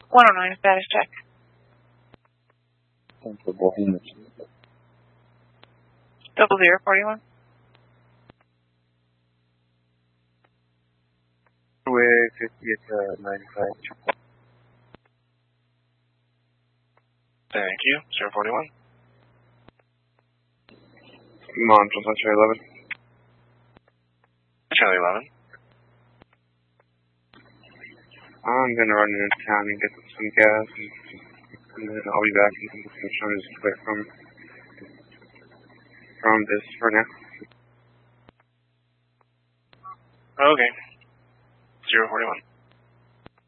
109, status check. Comfortable Homeless. 0041. Way 50 at 95. Thank you. 041. Montrose on Charlie 11. Charlie 11. I'm gonna run into town and get some gas, and then I'll be back and I'm trying to just quit from this for now. Okay. 041.